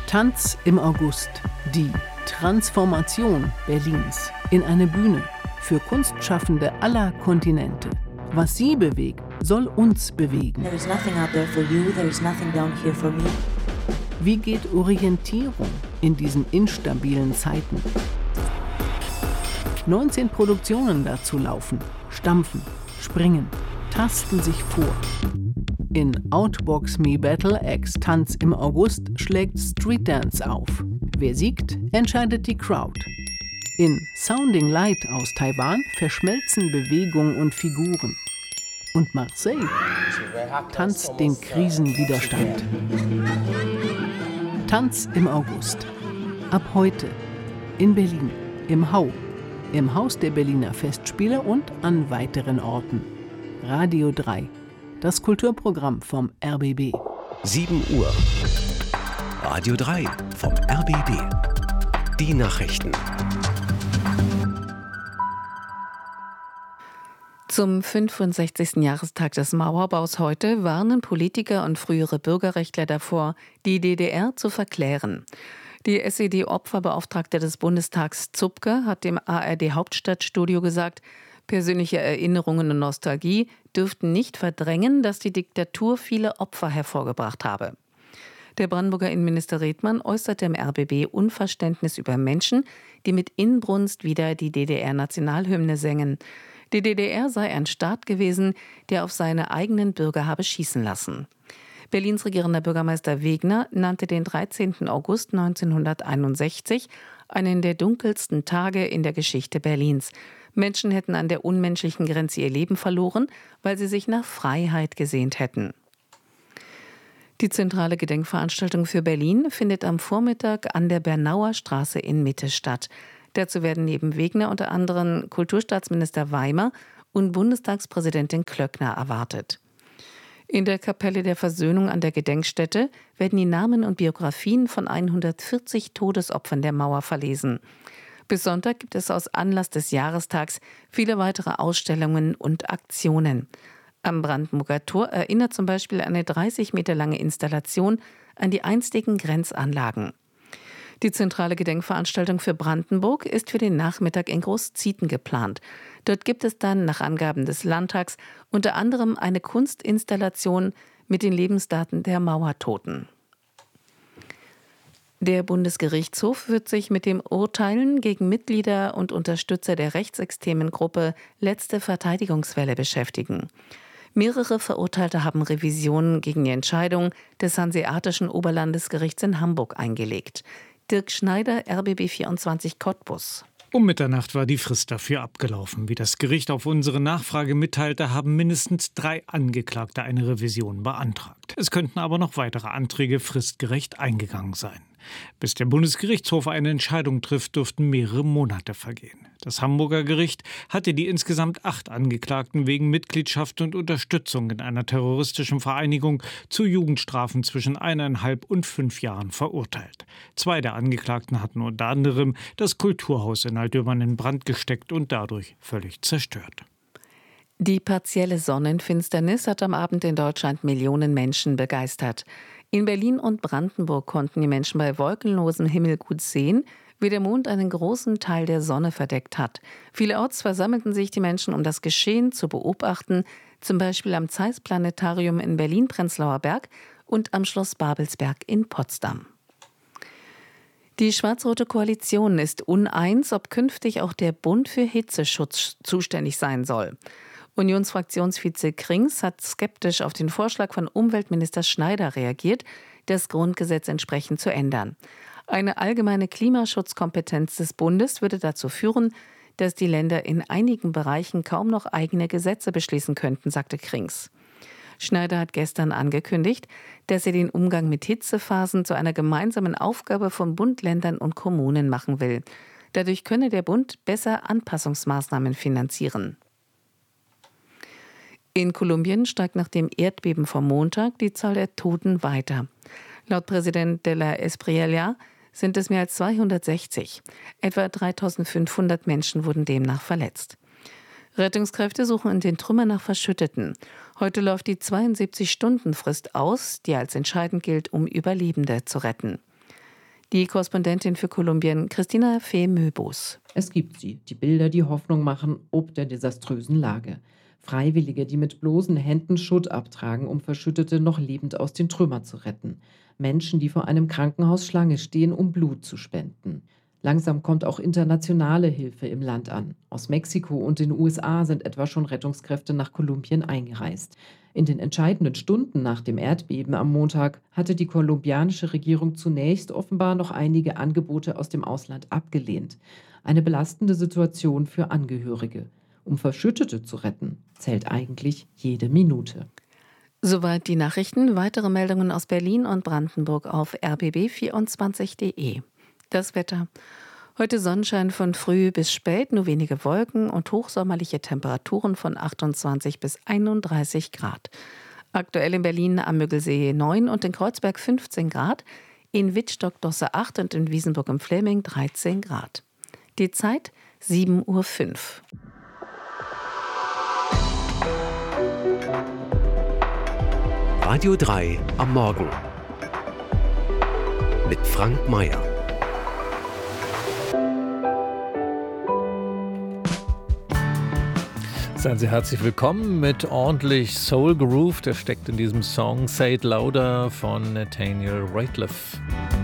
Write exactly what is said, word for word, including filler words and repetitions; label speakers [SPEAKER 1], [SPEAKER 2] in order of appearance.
[SPEAKER 1] Tanz im August. Die Transformation Berlins in eine Bühne für Kunstschaffende aller Kontinente. Was sie bewegt, soll uns bewegen.
[SPEAKER 2] There is nothing out there for you, there is nothing down here for me.
[SPEAKER 1] Wie geht Orientierung in diesen instabilen Zeiten? neunzehn Produktionen dazu laufen, stampfen, springen, tasten sich vor. In Outbox Me Battle X Tanz im August schlägt Street Dance auf. Wer siegt, entscheidet die Crowd. In Sounding Light aus Taiwan verschmelzen Bewegung und Figuren. Und Marseille tanzt den Krisenwiderstand. Tanz im August. Ab heute in Berlin, im Hau, im Haus der Berliner Festspiele und an weiteren Orten. Radio drei, das Kulturprogramm vom R B B.
[SPEAKER 3] sieben Uhr. Radio drei vom R B B. Die Nachrichten.
[SPEAKER 4] Zum fünfundsechzigsten Jahrestag des Mauerbaus heute warnen Politiker und frühere Bürgerrechtler davor, die D D R zu verklären. Die S E D-Opferbeauftragte des Bundestags Zupke hat dem A R D-Hauptstadtstudio gesagt, persönliche Erinnerungen und Nostalgie dürften nicht verdrängen, dass die Diktatur viele Opfer hervorgebracht habe. Der Brandenburger Innenminister Redmann äußerte im R B B Unverständnis über Menschen, die mit Inbrunst wieder die D D R-Nationalhymne sängen. Die D D R sei ein Staat gewesen, der auf seine eigenen Bürger habe schießen lassen. Berlins regierender Bürgermeister Wegner nannte den dreizehnten August neunzehnhunderteinundsechzig einen der dunkelsten Tage in der Geschichte Berlins. Menschen hätten an der unmenschlichen Grenze ihr Leben verloren, weil sie sich nach Freiheit gesehnt hätten. Die zentrale Gedenkveranstaltung für Berlin findet am Vormittag an der Bernauer Straße in Mitte statt. Dazu werden neben Wegner unter anderem Kulturstaatsminister Weimer und Bundestagspräsidentin Klöckner erwartet. In der Kapelle der Versöhnung an der Gedenkstätte werden die Namen und Biografien von hundertvierzig Todesopfern der Mauer verlesen. Bis Sonntag gibt es aus Anlass des Jahrestags viele weitere Ausstellungen und Aktionen. Am Brandenburger Tor erinnert zum Beispiel eine dreißig Meter lange Installation an die einstigen Grenzanlagen. Die zentrale Gedenkveranstaltung für Brandenburg ist für den Nachmittag in Großzieten geplant. Dort gibt es dann nach Angaben des Landtags unter anderem eine Kunstinstallation mit den Lebensdaten der Mauertoten. Der Bundesgerichtshof wird sich mit dem Urteilen gegen Mitglieder und Unterstützer der rechtsextremen Gruppe Letzte Verteidigungswelle beschäftigen. Mehrere Verurteilte haben Revisionen gegen die Entscheidung des Hanseatischen Oberlandesgerichts in Hamburg eingelegt. Dirk Schneider, R B B vierundzwanzig Cottbus.
[SPEAKER 5] Um Mitternacht war die Frist dafür abgelaufen. Wie das Gericht auf unsere Nachfrage mitteilte, haben mindestens drei Angeklagte eine Revision beantragt. Es könnten aber noch weitere Anträge fristgerecht eingegangen sein. Bis der Bundesgerichtshof eine Entscheidung trifft, dürften mehrere Monate vergehen. Das Hamburger Gericht hatte die insgesamt acht Angeklagten wegen Mitgliedschaft und Unterstützung in einer terroristischen Vereinigung zu Jugendstrafen zwischen eineinhalb und fünf Jahren verurteilt. Zwei der Angeklagten hatten unter anderem das Kulturhaus in Altdöbern in Brand gesteckt und dadurch völlig zerstört.
[SPEAKER 4] Die partielle Sonnenfinsternis hat am Abend in Deutschland Millionen Menschen begeistert. In Berlin und Brandenburg konnten die Menschen bei wolkenlosem Himmel gut sehen, wie der Mond einen großen Teil der Sonne verdeckt hat. Vielerorts versammelten sich die Menschen, um das Geschehen zu beobachten, zum Beispiel am Zeiss Planetarium in Berlin-Prenzlauer Berg und am Schloss Babelsberg in Potsdam. Die schwarz-rote Koalition ist uneins, ob künftig auch der Bund für Hitzeschutz zuständig sein soll. Unionsfraktionsvize Krings hat skeptisch auf den Vorschlag von Umweltminister Schneider reagiert, das Grundgesetz entsprechend zu ändern. Eine allgemeine Klimaschutzkompetenz des Bundes würde dazu führen, dass die Länder in einigen Bereichen kaum noch eigene Gesetze beschließen könnten, sagte Krings. Schneider hat gestern angekündigt, dass er den Umgang mit Hitzephasen zu einer gemeinsamen Aufgabe von Bund, Ländern und Kommunen machen will. Dadurch könne der Bund besser Anpassungsmaßnahmen finanzieren. In Kolumbien steigt nach dem Erdbeben vom Montag die Zahl der Toten weiter. Laut Präsident de la Espriella sind es mehr als zweihundertsechzig. Etwa dreitausendfünfhundert Menschen wurden demnach verletzt. Rettungskräfte suchen in den Trümmern nach Verschütteten. Heute läuft die zweiundsiebzig Stunden Frist aus, die als entscheidend gilt, um Überlebende zu retten. Die Korrespondentin für Kolumbien, Christina Fee-Möbus.
[SPEAKER 6] Es gibt sie, die Bilder, die Hoffnung machen, ob der desaströsen Lage. Freiwillige, die mit bloßen Händen Schutt abtragen, um Verschüttete noch lebend aus den Trümmern zu retten. Menschen, die vor einem Krankenhaus Schlange stehen, um Blut zu spenden. Langsam kommt auch internationale Hilfe im Land an. Aus Mexiko und den U S A sind etwa schon Rettungskräfte nach Kolumbien eingereist. In den entscheidenden Stunden nach dem Erdbeben am Montag hatte die kolumbianische Regierung zunächst offenbar noch einige Angebote aus dem Ausland abgelehnt. Eine belastende Situation für Angehörige. Um Verschüttete zu retten, zählt eigentlich jede Minute.
[SPEAKER 4] Soweit die Nachrichten. Weitere Meldungen aus Berlin und Brandenburg auf r b b vierundzwanzig punkt d e. Das Wetter. Heute Sonnenschein von früh bis spät, nur wenige Wolken und hochsommerliche Temperaturen von achtundzwanzig bis einunddreißig Grad. Aktuell in Berlin am Müggelsee neun und in Kreuzberg fünfzehn Grad, in Wittstock-Dosse acht und in Wiesenburg im Fläming dreizehn Grad. Die Zeit sieben Uhr fünf.
[SPEAKER 3] Radio drei am Morgen mit Frank Mayer.
[SPEAKER 7] Seien Sie herzlich willkommen mit ordentlich Soul Groove, der steckt in diesem Song Say It Louder von Nathaniel Rateliff.